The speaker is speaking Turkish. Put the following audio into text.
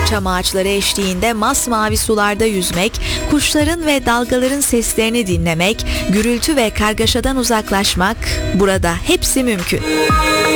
çam ağaçları eşliğinde masmavi sularda yüzmek, kuşların ve dalgaların seslerini dinlemek, gürültü ve kargaşadan uzaklaşmak, burada hepsi mümkün.